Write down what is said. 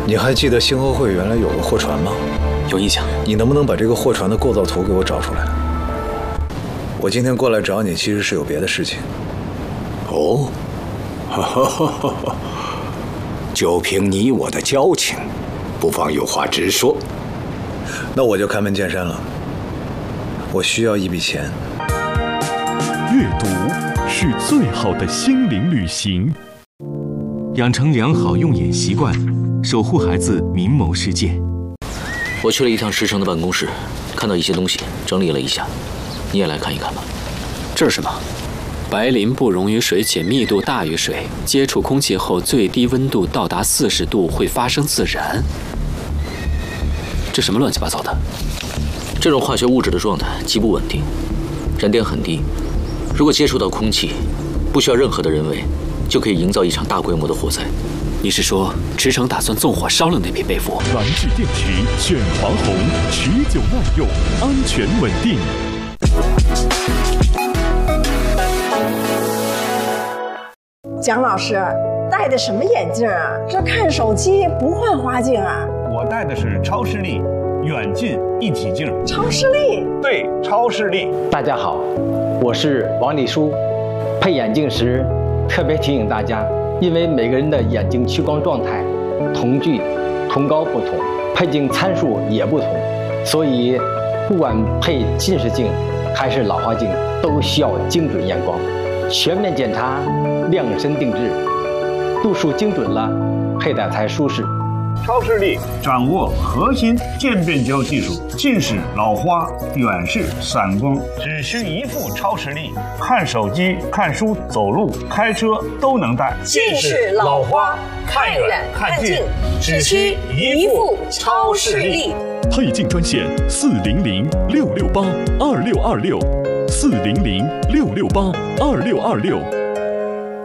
你还记得星河会原来有个货船吗？ 有印象。 你能不能把这个货船的构造图给我找出来？我今天过来找你，其实是有别的事情。 哦，就凭你我的交情，不妨有话直说。 那我就开门见山了，我需要一笔钱。 阅读是最好的心灵旅行。 养成良好用眼习惯，守护孩子明眸世界。 我去了一趟石城的办公室，看到一些东西，整理了一下，你也来看一看吧。 这是什么？白磷不溶于水且密度大于水，接触空气后最低温度到达40度会发生自燃。这什么乱七八糟的？ 这种化学物质的状态极不稳定，燃点很低，如果接触到空气，不需要任何的人为，就可以营造一场大规模的火灾。 你是说池城打算纵火烧了那批被俘？ 蓝智电池选黄红，持久耐用，安全稳定。 蒋老师戴的什么眼镜啊？这看手机不换花镜啊？ 我戴的是超视力远近一体镜。 超视力？ 对，超视力。 大家好，我是王立书。配眼镜时特别提醒大家，因为每个人的眼睛屈光状态、瞳距、瞳高不同，配镜参数也不同，所以不管配近视镜还是老花镜，都需要精准验光，全面检查，量身定制，度数精准了，佩戴才舒适。 超视力掌握核心渐变焦技术，近视、老花、远视、散光，只需一副超视力，看手机、看书、走路、开车都能戴。 近视、老花，看远看近，只需一副超视力。 配镜专线400-668-2626，400-668-2626。